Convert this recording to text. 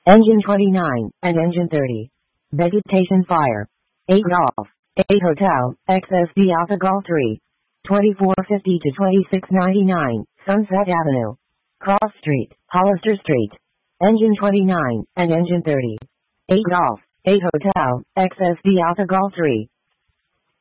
Engine 29, and Engine 30. Vegetation fire. 8 Golf. 8 Hotel, XSD Alpha Golf 3. 2450 to 2699, Sunset Avenue. Cross Street, Hollister Street. Engine 29, and Engine 30. 8 Golf. 8 Hotel, XSD Alpha Golf 3.